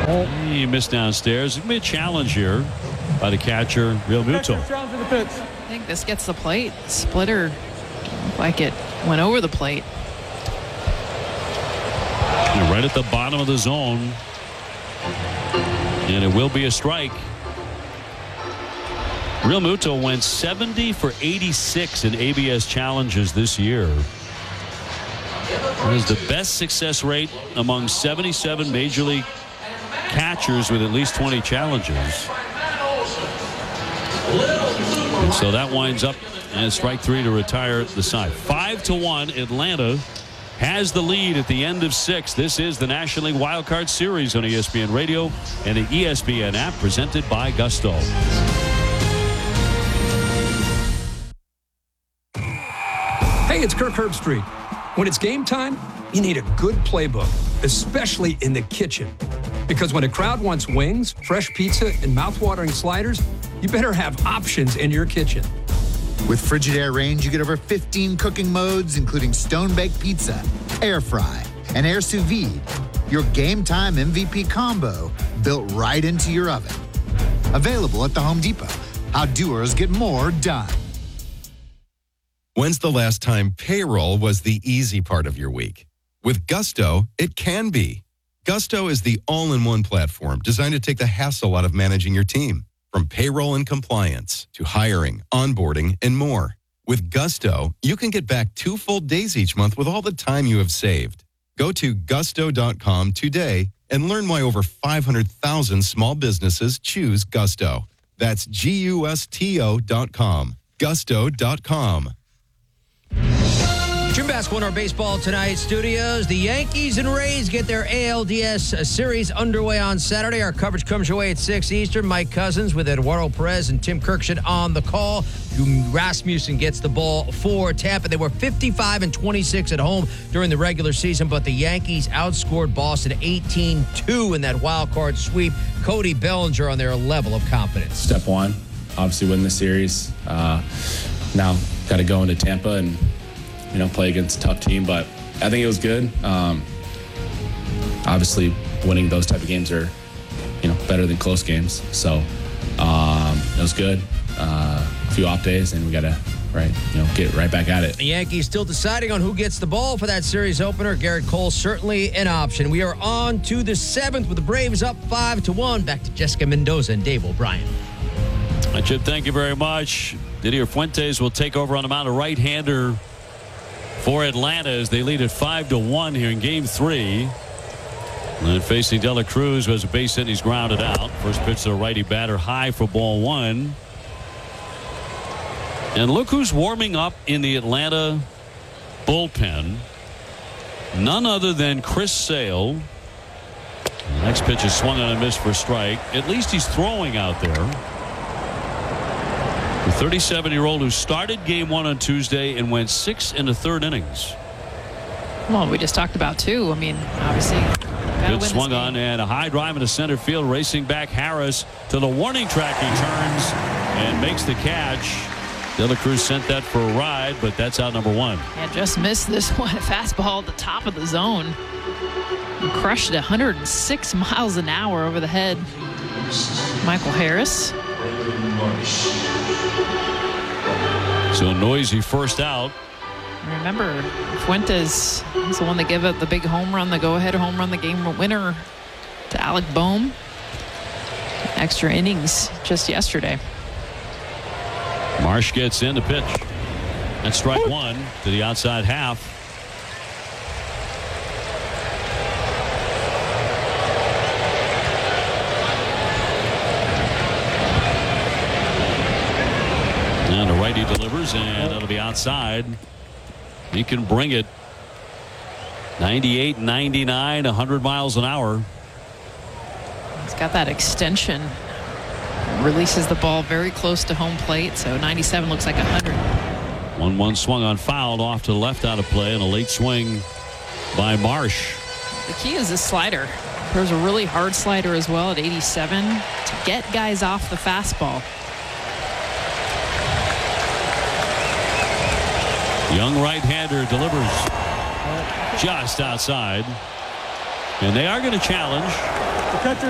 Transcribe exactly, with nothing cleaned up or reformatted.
He missed downstairs. It's going to be a challenge here by the catcher, Real Muto. I think this gets the plate. Splitter looked like it went over the plate. And right at the bottom of the zone. And it will be a strike. Real Muto went seventy for eighty-six in A B S challenges this year. It is the best success rate among seventy-seven Major League catchers with at least twenty challenges. And so that winds up as strike three to retire the side. Five to one, Atlanta has the lead at the end of six. This is the National League Wild Card Series on E S P N Radio and the E S P N app, presented by Gusto. Hey, it's Kirk Herbstreit. When it's game time, you need a good playbook, especially in the kitchen. Because when a crowd wants wings, fresh pizza, and mouthwatering sliders, you better have options in your kitchen. With Frigidaire range, you get over fifteen cooking modes, including stone-baked pizza, air fry, and air sous vide. Your game time M V P combo built right into your oven. Available at the Home Depot. How doers get more done. When's the last time payroll was the easy part of your week? With Gusto, it can be. Gusto is the all-in-one platform designed to take the hassle out of managing your team. From payroll and compliance to hiring, onboarding, and more. With Gusto, you can get back two full days each month with all the time you have saved. Go to gusto dot com today and learn why over five hundred thousand small businesses choose Gusto. That's G U S T O dot com. gusto dot com. Jim Basketball in our baseball tonight studios. The Yankees and Rays get their A L D S series underway on Saturday. Our coverage comes your way at six Eastern. Mike Cousins with Eduardo Perez and Tim Kirkshed on the call. Rasmussen gets the ball for Tampa. They were fifty-five and twenty-six at home during the regular season, but the Yankees outscored Boston eighteen two in that wild card sweep. Cody Bellinger on their level of confidence. Step one, obviously win the series. Uh, now got to go into Tampa and you know, play against a tough team, but I think it was good. Um, obviously, winning those type of games are, you know, better than close games. So um, it was good. Uh, a few off days, and we got to, right, you know, get right back at it. The Yankees still deciding on who gets the ball for that series opener. Garrett Cole certainly an option. We are on to the seventh with the Braves up five to one. Back to Jessica Mendoza and Dave O'Brien. Chip, thank you very much. Didier Fuentes will take over on the mound, a right-hander for Atlanta as they lead at five to one here in game three. And facing De La Cruz, who has a base hit, he's grounded out. First pitch to the righty batter, high for ball one. And look who's warming up in the Atlanta bullpen. None other than Chris Sale. The next pitch is swung on and missed for a strike. At least he's throwing out there. The thirty-seven-year-old who started game one on Tuesday and went six in the third innings. Well, we just talked about two. I mean, obviously. Good swung on and a high drive into center field. Racing back Harris to the warning track. He turns and makes the catch. De La Cruz sent that for a ride, but that's out number one. Yeah, just missed this one. A fastball at the top of the zone. And crushed it one hundred six miles an hour over the head. Michael Harris. So a noisy first out. Remember, Fuentes is the one that gave up the big home run, the go-ahead home run, the game winner to Alec Bohm. Extra innings just yesterday. Marsh gets in the pitch. That's strike one to the outside half. And a righty delivers, and that'll be outside. He can bring it. ninety-eight, ninety-nine, one hundred miles an hour. He's got that extension. Releases the ball very close to home plate, so ninety-seven looks like one hundred. one one swung on, fouled off to the left out of play, and a late swing by Marsh. The key is the slider. There's a really hard slider as well at eighty-seven to get guys off the fastball. Young right-hander delivers just outside. And they are going to challenge. The catcher